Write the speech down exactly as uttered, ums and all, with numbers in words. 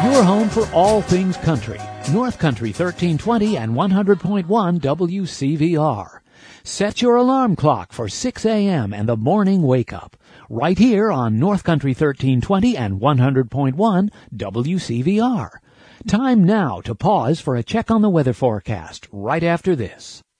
Your home for all things country. North Country thirteen twenty and one hundred point one W C V R. Set your alarm clock for six a.m. and the morning wake-up. Right here on North Country thirteen twenty and one hundred point one W C V R. Time now to pause for a check on the weather forecast right after this.